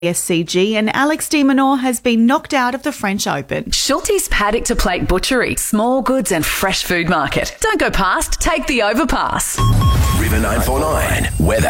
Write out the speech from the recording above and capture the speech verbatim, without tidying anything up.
S C G, and Alex de Minaur has been knocked out of the French Open. Schulte's Paddock to Plate Butchery, small goods and fresh food market. Don't go past, take the overpass. River nine four nine, weather.